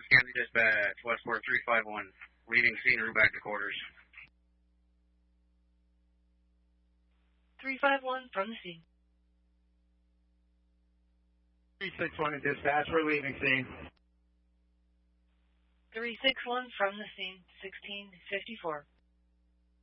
County Dispatch, Westport 351, leaving scene, route back to quarters. 351 from the scene. 361 in dispatch, we're leaving scene. 361 from the scene, 1654.